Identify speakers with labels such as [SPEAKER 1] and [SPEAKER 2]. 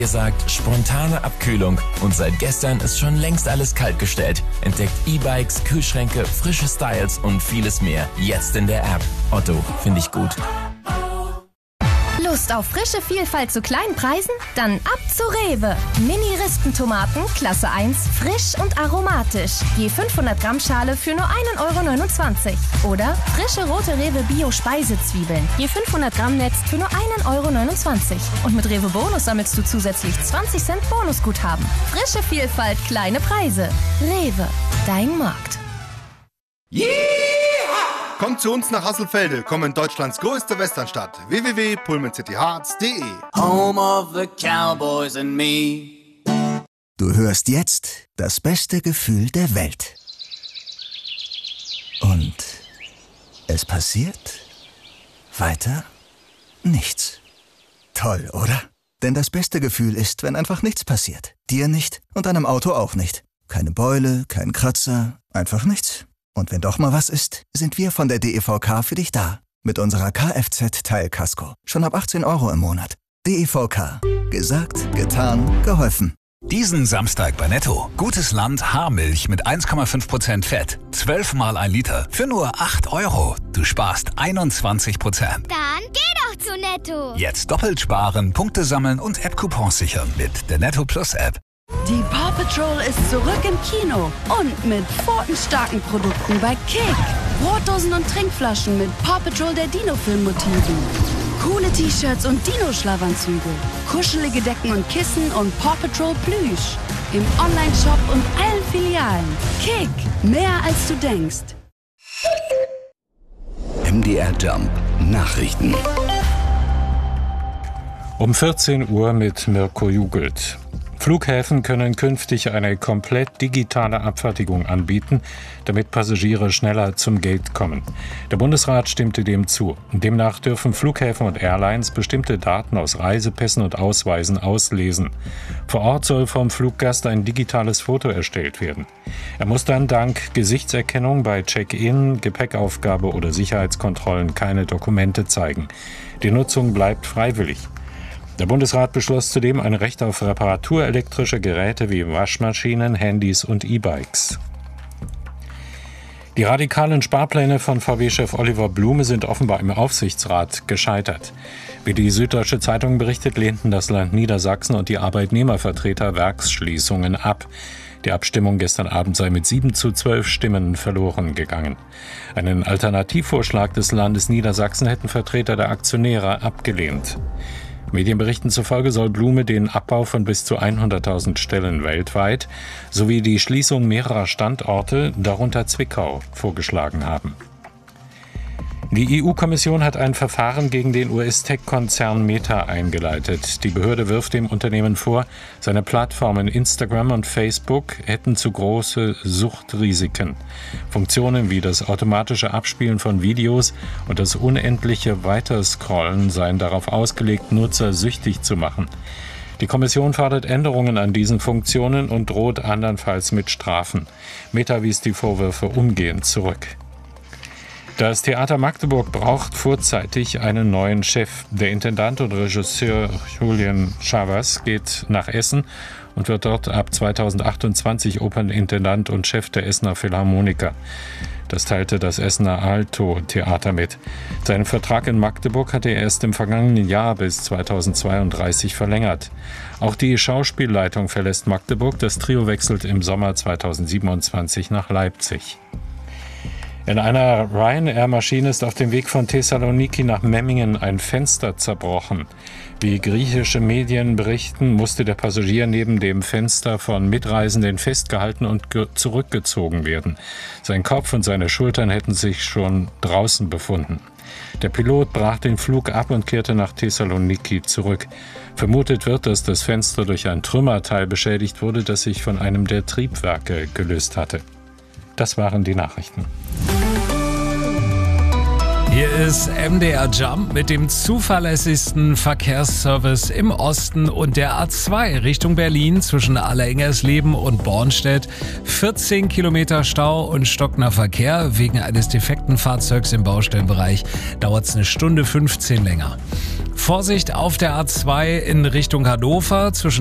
[SPEAKER 1] Ihr sagt spontane Abkühlung und seit gestern ist schon längst alles kaltgestellt. Entdeckt E-Bikes, Kühlschränke, frische Styles und vieles mehr. Jetzt in der App. Otto, finde ich gut.
[SPEAKER 2] Lust auf frische Vielfalt zu kleinen Preisen? Dann ab zu Rewe. Mini-Rispentomaten, Klasse 1, frisch und aromatisch. Je 500 Gramm Schale für nur 1,29 €. Oder frische rote Rewe Bio-Speisezwiebeln. Je 500 Gramm Netz für nur 1,29 €. Und mit Rewe Bonus sammelst du zusätzlich 20 Cent Bonusguthaben. Frische Vielfalt, kleine Preise. Rewe, dein Markt.
[SPEAKER 3] Kommt zu uns nach Hasselfelde, komm in Deutschlands größte Westernstadt. www.pullmancityhearts.de.
[SPEAKER 4] Home of the Cowboys and me.
[SPEAKER 5] Du hörst jetzt das beste Gefühl der Welt. Und es passiert weiter nichts. Toll, oder? Denn das beste Gefühl ist, wenn einfach nichts passiert. Dir nicht und deinem Auto auch nicht. Keine Beule, kein Kratzer, einfach nichts. Und wenn doch mal was ist, sind wir von der DEVK für dich da. Mit unserer Kfz-Teilkasko. Schon ab 18 € im Monat. DEVK. Gesagt, getan, geholfen.
[SPEAKER 6] Diesen Samstag bei Netto. Gutes Land Haarmilch mit 1,5% Fett. 12 mal 1 Liter für nur 8 €. Du sparst 21%.
[SPEAKER 7] Dann geh doch zu Netto.
[SPEAKER 6] Jetzt doppelt sparen, Punkte sammeln und App-Coupons sichern mit der Netto Plus App.
[SPEAKER 8] Die Paw Patrol ist zurück im Kino und mit pfotenstarken Produkten bei Kick. Brotdosen und Trinkflaschen mit Paw Patrol der Dino-Film-Motiven. Coole T-Shirts und Dino-Schlafanzüge. Kuschelige Decken und Kissen und Paw Patrol Plüsch. Im Online-Shop und allen Filialen. Kick, mehr als du denkst.
[SPEAKER 9] MDR Jump Nachrichten.
[SPEAKER 10] Um 14 Uhr mit Mirko Jugelt. Flughäfen können künftig eine komplett digitale Abfertigung anbieten, damit Passagiere schneller zum Gate kommen. Der Bundesrat stimmte dem zu. Demnach dürfen Flughäfen und Airlines bestimmte Daten aus Reisepässen und Ausweisen auslesen. Vor Ort soll vom Fluggast ein digitales Foto erstellt werden. Er muss dann dank Gesichtserkennung bei Check-in, Gepäckaufgabe oder Sicherheitskontrollen keine Dokumente zeigen. Die Nutzung bleibt freiwillig. Der Bundesrat beschloss zudem ein Recht auf Reparatur elektrischer Geräte wie Waschmaschinen, Handys und E-Bikes. Die radikalen Sparpläne von VW-Chef Oliver Blume sind offenbar im Aufsichtsrat gescheitert. Wie die Süddeutsche Zeitung berichtet, lehnten das Land Niedersachsen und die Arbeitnehmervertreter Werksschließungen ab. Die Abstimmung gestern Abend sei mit 7:12 Stimmen verloren gegangen. Einen Alternativvorschlag des Landes Niedersachsen hätten Vertreter der Aktionäre abgelehnt. Medienberichten zufolge soll Blume den Abbau von bis zu 100.000 Stellen weltweit sowie die Schließung mehrerer Standorte, darunter Zwickau, vorgeschlagen haben. Die EU-Kommission hat ein Verfahren gegen den US-Tech-Konzern Meta eingeleitet. Die Behörde wirft dem Unternehmen vor, seine Plattformen Instagram und Facebook hätten zu große Suchtrisiken. Funktionen wie das automatische Abspielen von Videos und das unendliche Weiterscrollen seien darauf ausgelegt, Nutzer süchtig zu machen. Die Kommission fordert Änderungen an diesen Funktionen und droht andernfalls mit Strafen. Meta wies die Vorwürfe umgehend zurück. Das Theater Magdeburg braucht vorzeitig einen neuen Chef. Der Intendant und Regisseur Julian Chavas geht nach Essen und wird dort ab 2028 Opernintendant und Chef der Essener Philharmoniker. Das teilte das Essener Alto-Theater mit. Seinen Vertrag in Magdeburg hatte er erst im vergangenen Jahr bis 2032 verlängert. Auch die Schauspielleitung verlässt Magdeburg. Das Trio wechselt im Sommer 2027 nach Leipzig. In einer Ryanair-Maschine ist auf dem Weg von Thessaloniki nach Memmingen ein Fenster zerbrochen. Wie griechische Medien berichten, musste der Passagier neben dem Fenster von Mitreisenden festgehalten und zurückgezogen werden. Sein Kopf und seine Schultern hätten sich schon draußen befunden. Der Pilot brach den Flug ab und kehrte nach Thessaloniki zurück. Vermutet wird, dass das Fenster durch ein Trümmerteil beschädigt wurde, das sich von einem der Triebwerke gelöst hatte. Das waren die Nachrichten.
[SPEAKER 11] Hier ist MDR Jump mit dem zuverlässigsten Verkehrsservice im Osten und der A2 Richtung Berlin zwischen Allerengersleben und Bornstedt. 14 Kilometer Stau und stockender Verkehr. Wegen eines defekten Fahrzeugs im Baustellenbereich dauert es 1 Stunde 15 länger. Vorsicht auf der A2 in Richtung Hannover zwischen